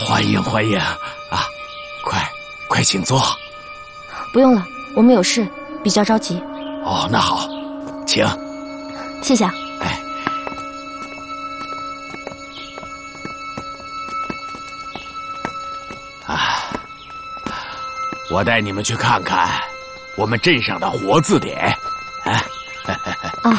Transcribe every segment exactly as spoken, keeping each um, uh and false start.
欢迎欢迎啊！快快请坐。 不用了，我们有事，比较着急。 哦，那好，请。 谢谢啊。 哎，啊，我带你们去看看我们镇上的活字典。啊， 啊。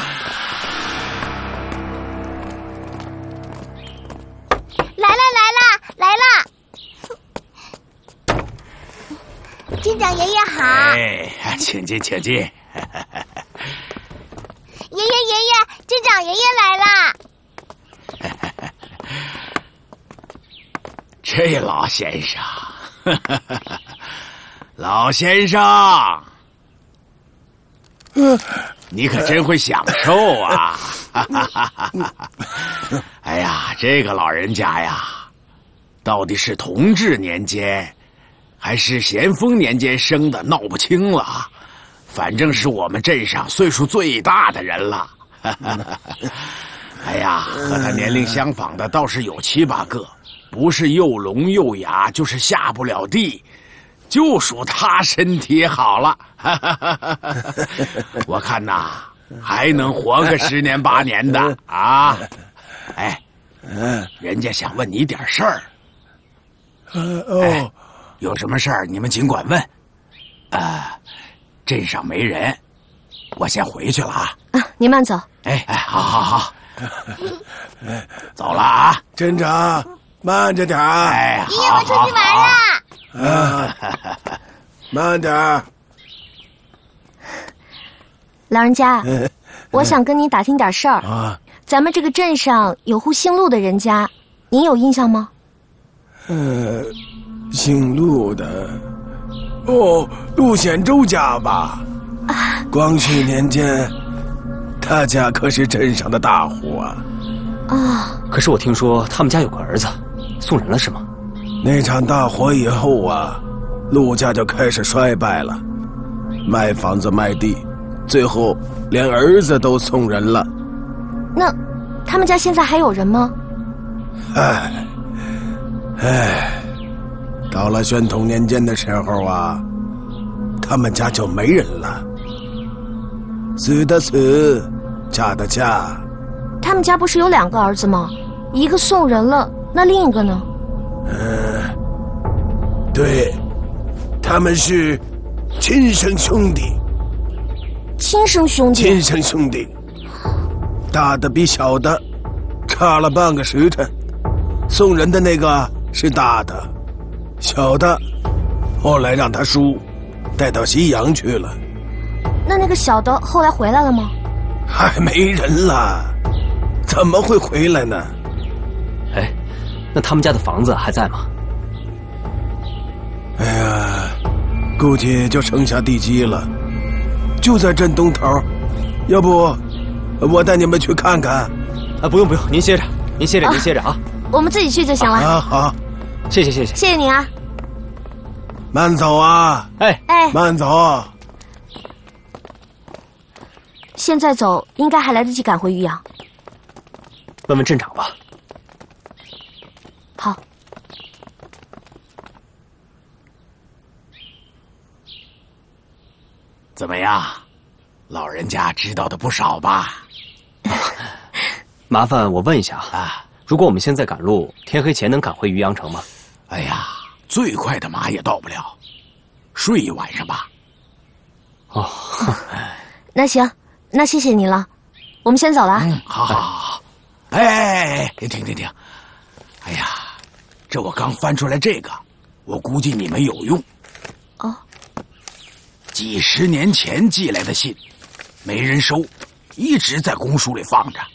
镇长爷爷好！ 哎，请进，请进。爷爷爷爷，镇长爷爷来啦！ 这老先生，老先生，你可真会享受啊！哎呀，这个老人家呀，到底是同治年间还是咸丰年间生的，闹不清了。反正是我们镇上岁数最大的人了。哎呀，和他年龄相仿的倒是有七八个，不是又聋又哑，就是下不了地，就属他身体好了。我看呐，还能活个十年八年的啊！哎，人家想问你点事儿。 哦。 有什么事儿你们尽管问，呃，镇上没人，我先回去了啊。 啊，您慢走。 哎哎，好好好，走了啊。 镇长，慢着点儿。 哎， 爷爷，我出去玩了。 啊，慢点儿。 老人家，我想跟您打听点事儿。 啊， 咱们这个镇上有户姓陆的人家，您有印象吗？ 呃。姓陆的，哦，陆显周家吧？啊，光绪年间，他家可是镇上的大户啊。 啊， 可是我听说他们家有个儿子，送人了是吗？ 那场大火以后啊，陆家就开始衰败了，卖房子卖地，最后连儿子都送人了。 那，他们家现在还有人吗？ 唉，唉。到了宣统年间的时候啊，他们家就没人了。死的死，嫁的嫁。 他们家不是有两个儿子吗？一个送人了，那另一个呢？ 嗯，对，他们是亲生兄弟。 亲生兄弟？ 亲生兄弟，大的比小的差了半个时辰。送人的那个是大的。小的，后来让他叔带到西洋去了。 那那个小的后来回来了吗？ 还没人了，怎么会回来呢？ 哎，那他们家的房子还在吗？ 哎呀，估计就剩下地基了，就在镇东头。要不，我带你们去看看？ 啊，不用不用，您歇着，您歇着，您歇着啊。 我们自己去就行了。 啊，好。 谢谢谢谢谢谢您啊， 慢走啊！ 哎哎， 慢走。 现在走应该还来得及赶回渔阳。 问问镇长吧。 好。 怎么样，老人家知道的不少吧？ 麻烦我问一下啊，如果我们现在赶路，天黑前能赶回渔阳城吗？ 哎呀，最快的马也到不了，睡一晚上吧。 哦， 那行，那谢谢您了，我们先走了。 嗯，好好好。哎，停停停！哎呀，这我刚翻出来这个，我估计你们有用。 哦， 几十年前寄来的信，没人收，一直在公署里放着。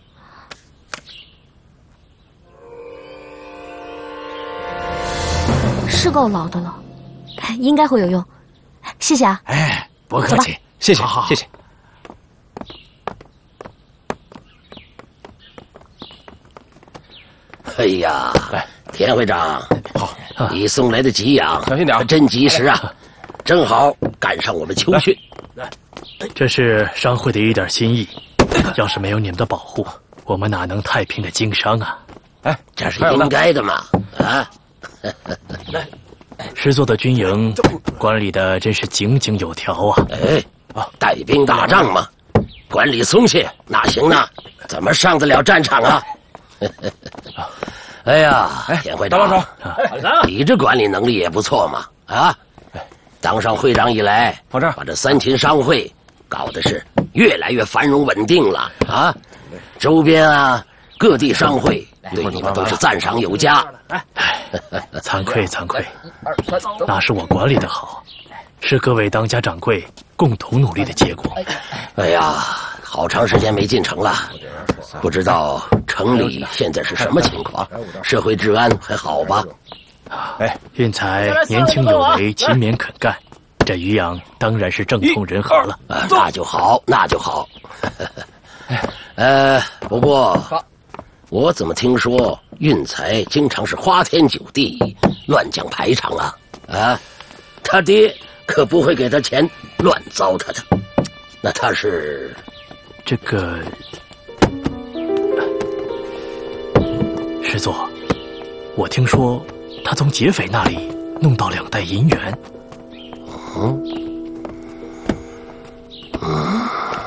是够老的了，应该会有用。谢谢啊！ 哎，不客气， 谢谢， 好好谢谢。 哎呀，田会长， 好， 你送来的给养小心点， 真及时啊，正好赶上我们秋训。 这是商会的一点心意，要是没有你们的保护，我们哪能太平的经商啊？ 哎， 这是应该的嘛！啊， 来，师座的军营管理的真是井井有条啊！ 哎，带兵打仗嘛，管理松懈哪行呢？怎么上得了战场啊？哎呀，田会长，你这管理能力也不错嘛！啊，当上会长以来，把这三秦商会搞得是越来越繁荣稳定了啊！周边啊，各地商会对你们都是赞赏有加。 惭愧惭愧，那是我管理的好，是各位当家掌柜共同努力的结果。 哎呀，好长时间没进城了，不知道城里现在是什么情况，社会治安还好吧？ 哎，运才年轻有为，勤勉肯干，这渔阳当然是正统人和了。 啊，那就好，那就好。呃，不过我怎么听说运才经常是花天酒地、乱讲排场啊？啊，他爹可不会给他钱乱糟蹋的。那他是这个师座，我听说他从劫匪那里弄到两袋银元。 嗯嗯。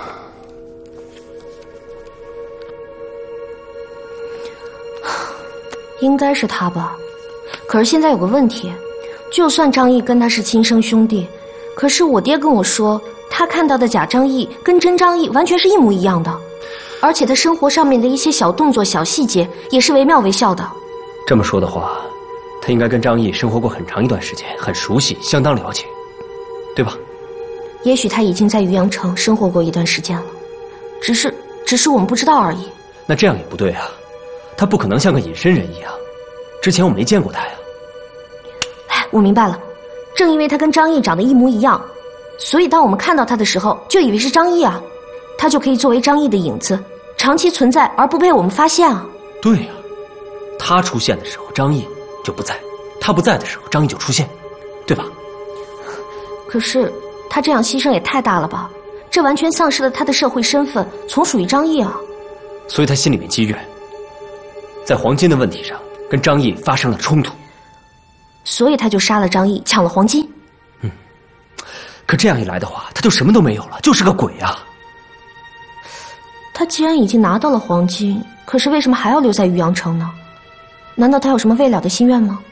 应该是他吧，可是现在有个问题，就算张毅跟他是亲生兄弟，可是我爹跟我说，他看到的假张毅跟真张毅完全是一模一样的，而且他生活上面的一些小动作、小细节也是惟妙惟肖的。 这么说的话，他应该跟张毅生活过很长一段时间，很熟悉，相当了解，对吧？ 也许他已经在渔阳城生活过一段时间了，只是只是我们不知道而已。 那这样也不对啊，他不可能像个隐身人一样，之前我没见过他呀。 哎，我明白了，正因为他跟张毅长得一模一样，所以当我们看到他的时候，就以为是张毅啊，他就可以作为张毅的影子，长期存在而不被我们发现啊。 对呀、啊，他出现的时候，张毅就不在；他不在的时候，张毅就出现，对吧？ 可是他这样牺牲也太大了吧？这完全丧失了他的社会身份，从属于张毅啊。 所以他心里面积怨，在黄金的问题上跟张毅发生了冲突， 所以他就杀了张毅，抢了黄金。 嗯，可这样一来的话，他就什么都没有了，就是个鬼啊！ 他既然已经拿到了黄金，可是为什么还要留在渔阳城呢？难道他有什么未了的心愿吗？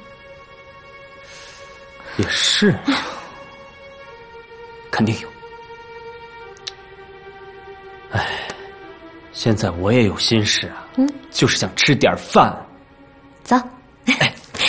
也是，肯定有。哎，现在我也有心事啊，嗯，就是想吃点饭。 走。